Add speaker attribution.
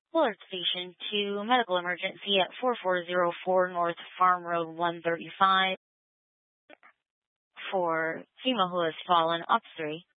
Speaker 1: Alert Station to medical emergency at 4404 North Farm Road 135 for female who has fallen. Ops 3.